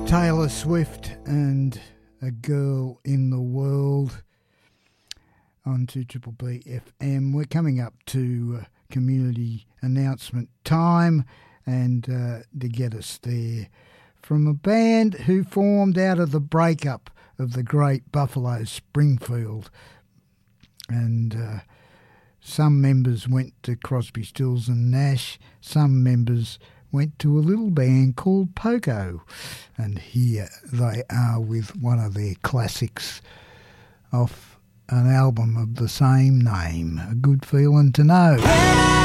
Taylor Swift and A Girl in the World on 2BBB FM. We're coming up to community announcement time, and to get us there, from a band who formed out of the breakup of the great Buffalo Springfield, and some members went to Crosby, Stills and Nash, some members went to a little band called Pogo, and here they are with one of their classics off an album of the same name, A Good Feeling to Know.